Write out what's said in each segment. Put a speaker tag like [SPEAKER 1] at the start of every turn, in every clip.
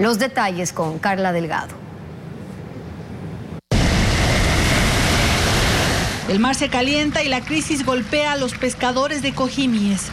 [SPEAKER 1] Los detalles con Carla Delgado.
[SPEAKER 2] El mar se calienta y la crisis golpea a los pescadores de Cojímies.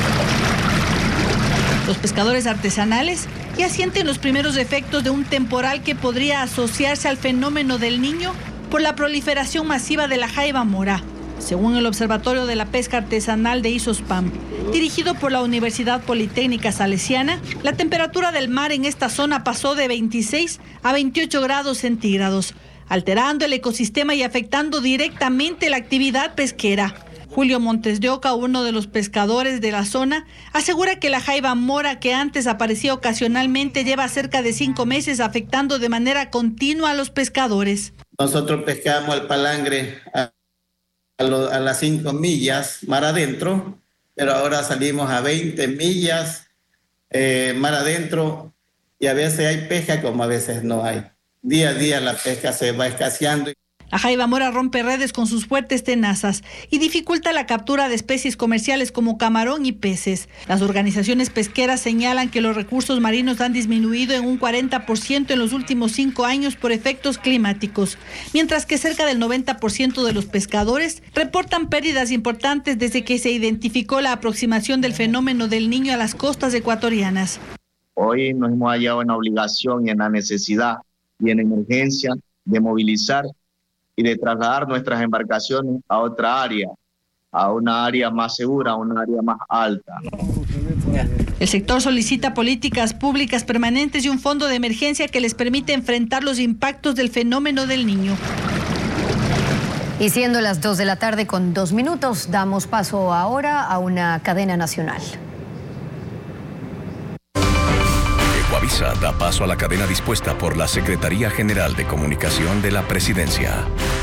[SPEAKER 2] Los pescadores artesanales ya sienten los primeros efectos de un temporal que podría asociarse al fenómeno del Niño por la proliferación masiva de la jaiba mora. Según el Observatorio de la Pesca Artesanal de Isospam, dirigido por la Universidad Politécnica Salesiana, la temperatura del mar en esta zona pasó de 26 a 28 grados centígrados, alterando el ecosistema y afectando directamente la actividad pesquera. Julio Montes de Oca, uno de los pescadores de la zona, asegura que la jaiba mora, que antes aparecía ocasionalmente, lleva cerca de 5 meses afectando de manera continua a los pescadores.
[SPEAKER 3] Nosotros pescamos el palangre a las 5 millas mar adentro, pero ahora salimos a 20 millas mar adentro, y a veces hay pesca como a veces no hay. Día a día la pesca se va escaseando.
[SPEAKER 2] La jaiba mora rompe redes con sus fuertes tenazas y dificulta la captura de especies comerciales como camarón y peces. Las organizaciones pesqueras señalan que los recursos marinos han disminuido en un 40% en los últimos 5 años por efectos climáticos, mientras que cerca del 90% de los pescadores reportan pérdidas importantes desde que se identificó la aproximación del fenómeno del Niño a las costas ecuatorianas.
[SPEAKER 4] Hoy nos hemos hallado en la obligación y en la necesidad y en emergencia de movilizar y de trasladar nuestras embarcaciones a otra área, a una área más segura, a una área más alta.
[SPEAKER 2] El sector solicita políticas públicas permanentes y un fondo de emergencia que les permite enfrentar los impactos del fenómeno del Niño.
[SPEAKER 1] Y siendo las 2 de la tarde con 2 minutos, damos paso ahora a una cadena nacional.
[SPEAKER 5] Ecuavisa da paso a la cadena dispuesta por la Secretaría General de Comunicación de la Presidencia.